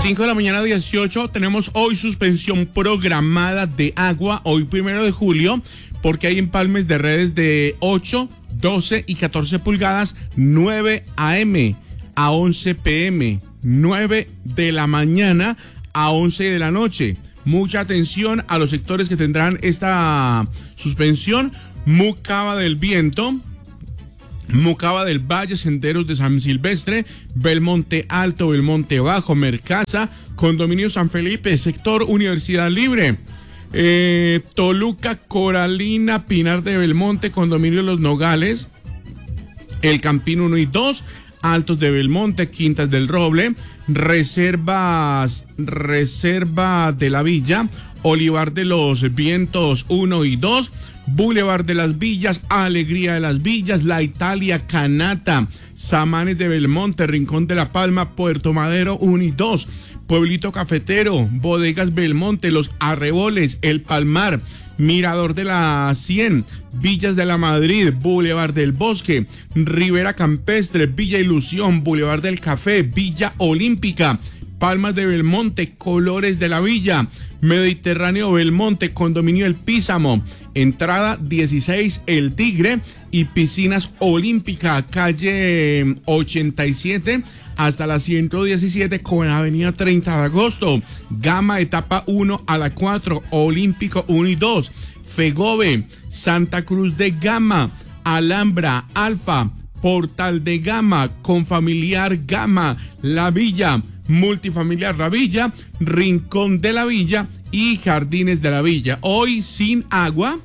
5 de la mañana 18, tenemos hoy suspensión programada de agua, hoy 1 de julio, porque hay empalmes de redes de 8, 12 y 14 pulgadas, 9 a.m. a 11 p.m., 9 de la mañana a 11 de la noche. Mucha atención a los sectores que tendrán esta suspensión: Mucama del Viento, Mucama del Valle, Senderos de San Silvestre, Belmonte Alto, Belmonte Bajo, Mercaza, Condominio San Felipe, sector Universidad Libre, Toluca, Coralina, Pinar de Belmonte, Condominio Los Nogales, El Campín 1 y 2, Altos de Belmonte, Quintas del Roble, Reserva de la Villa, Olivar de los Vientos 1 y 2, Boulevard de las Villas, Alegría de las Villas, La Italia, Canata, Samanes de Belmonte, Rincón de la Palma, Puerto Madero 1 y 2, Pueblito Cafetero, Bodegas Belmonte, Los Arreboles, El Palmar, Mirador de la 100, Villas de la Madrid, Boulevard del Bosque, Ribera Campestre, Villa Ilusión, Boulevard del Café, Villa Olímpica, Palmas de Belmonte, Colores de la Villa, Mediterráneo Belmonte, Condominio El Písamo, entrada 16 El Tigre y Piscinas Olímpica, calle 87 hasta la 117 con avenida 30 de agosto, Gama etapa 1 a la 4, Olímpico 1 y 2, Fegove, Santa Cruz de Gama, Alhambra, Alfa, Portal de Gama, Confamiliar Gama, La Villa, Multifamiliar La Villa, Rincón de la Villa y Jardines de la Villa. Hoy sin agua,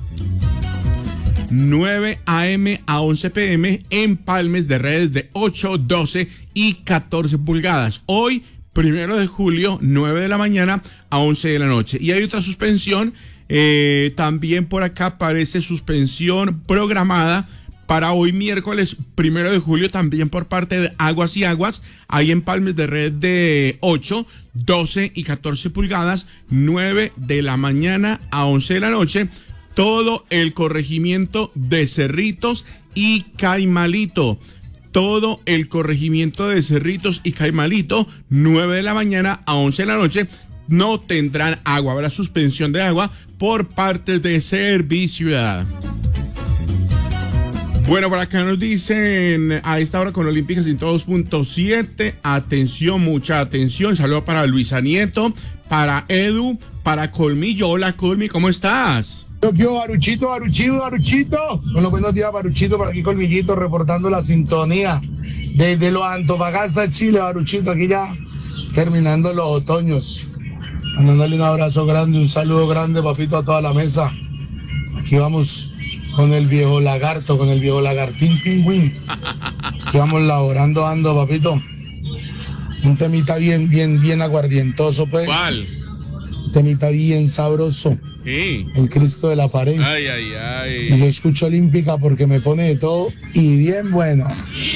9 a.m. a 11 p.m. empalmes de redes de 8, 12 y 14 pulgadas. Hoy, 1 de julio, 9 de la mañana a 11 de la noche. Y hay otra suspensión, también por acá aparece suspensión programada para hoy miércoles 1 de julio, también por parte de Aguas y Aguas. Hay empalmes de red de 8, 12 y 14 pulgadas, 9 de la mañana a 11 de la noche. Todo el corregimiento de Cerritos y Caimalito. Todo el corregimiento de Cerritos y Caimalito, 9 de la mañana a 11 de la noche. No tendrán agua. Habrá suspensión de agua por parte de Serviciudad. Bueno, por acá nos dicen a esta hora con Olímpica 102.7. Atención, mucha atención. Saludo para Luisa Nieto, para Edu, para Colmillo. Hola, Colmi, ¿cómo estás? Yo, Baruchito. Bueno, buenos días, Baruchito, por aquí Colmillito, reportando la sintonía desde los Antofagasta, Chile, Baruchito, aquí ya terminando los otoños. Mandándole un abrazo grande, un saludo grande, papito, a toda la mesa. Aquí vamos con el viejo lagarto, con el viejo lagartín pingüín. Aquí vamos laborando, papito. Un temita bien aguardientoso, pues. ¿Cuál? Un temita bien sabroso. Sí. El Cristo de la pared. Ay. Y yo escucho Olímpica porque me pone de todo y bien bueno.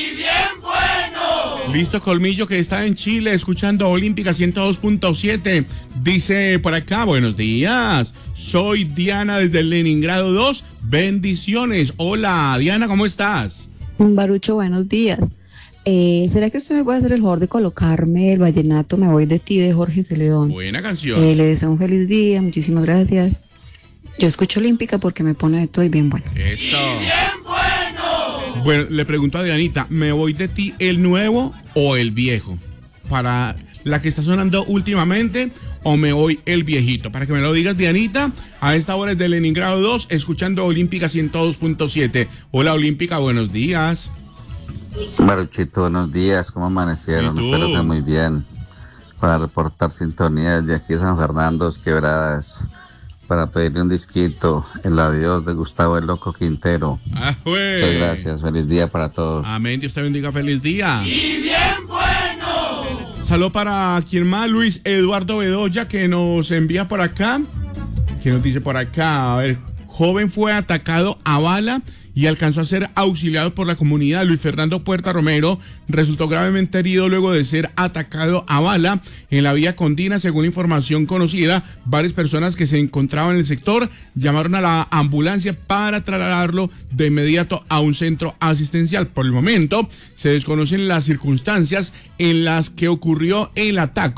Listo, Colmillo, que está en Chile escuchando Olímpica 102.7. Dice por acá, buenos días. Soy Diana desde Leningrado 2. Bendiciones. Hola, Diana, ¿cómo estás? Barucho, buenos días. ¿Será que usted me puede hacer el favor de colocarme el vallenato Me Voy de Ti de Jorge Celedón? Buena canción. Le deseo un feliz día, muchísimas gracias. Yo escucho Olímpica porque me pone de todo y bien bueno. Eso. ¡Y bien bueno! Bueno, le pregunto a Dianita, ¿Me Voy de Ti el nuevo o el viejo? Para la que está sonando últimamente, o Me Voy el viejito. Para que me lo digas, Dianita, a esta hora es de Leningrado 2, escuchando Olímpica 102.7. Hola, Olímpica, buenos días. Baruchito, buenos días, ¿cómo amanecieron? Espero que muy bien. Para reportar sintonía desde aquí San Fernando, Quebradas, para pedirle un disquito, El Adiós de Gustavo el Loco Quintero. Pues. Muchas gracias, feliz día para todos. Amén, Dios te bendiga, feliz día. ¡Y bien bueno! Saludo para quien más, Luis Eduardo Bedoya, que nos envía por acá. ¿Qué nos dice por acá? A ver, joven fue atacado a bala y alcanzó a ser auxiliado por la comunidad. Luis Fernando Puerta Romero resultó gravemente herido luego de ser atacado a bala en la vía Condina. Según información conocida, varias personas que se encontraban en el sector llamaron a la ambulancia para trasladarlo de inmediato a un centro asistencial. Por el momento, se desconocen las circunstancias en las que ocurrió el ataque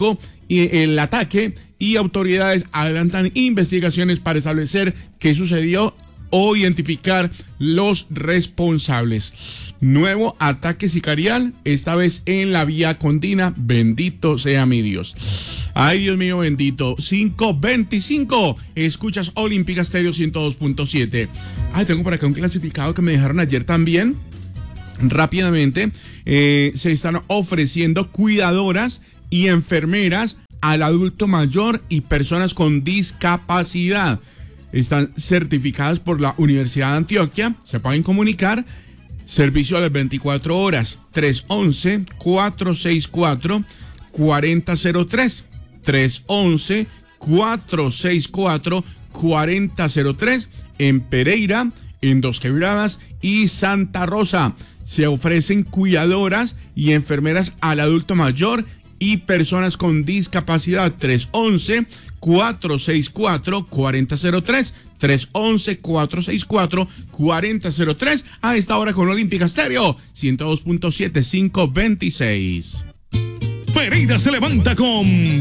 el ataque y autoridades adelantan investigaciones para establecer qué sucedió o identificar los responsables. Nuevo ataque sicarial, esta vez en la vía Condina. Bendito sea mi Dios. Ay, Dios mío bendito. 5:25. Escuchas Olímpica Estéreo 102.7. Ay, tengo por acá un clasificado que me dejaron ayer también. Rápidamente, se están ofreciendo cuidadoras y enfermeras al adulto mayor y personas con discapacidad. Están certificadas por la Universidad de Antioquia. Se pueden comunicar. Servicio a las 24 horas. 311-464-4003. 311-464-4003. En Pereira, en Dos Quebradas y Santa Rosa. Se ofrecen cuidadoras y enfermeras al adulto mayor y personas con discapacidad. 311-464-4003. 311-464-4003. A esta hora con Olímpica Estéreo 102.7, 5:26. Pereira se levanta con